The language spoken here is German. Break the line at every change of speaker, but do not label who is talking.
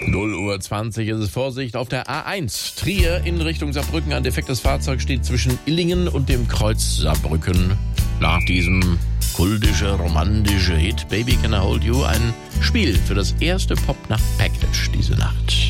0:20 Uhr ist es. Vorsicht auf der A1. Trier in Richtung Saarbrücken. Ein defektes Fahrzeug steht zwischen Illingen und dem Kreuz Saarbrücken. Nach diesem kultische, romantische Hit Baby Can I Hold You ein Spiel für das erste Pop-Nacht-Package diese Nacht.